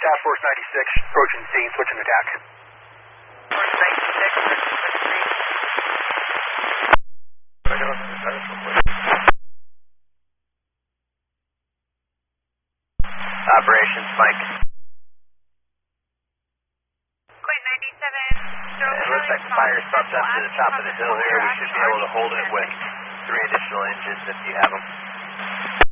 Task Force 96, approaching scene, switching attack. Force 96, Operations, Mike. Quite 97. It looks like the fire's bumped up to the top of the hill here. We should be able to hold it with 3 additional engines if you have them.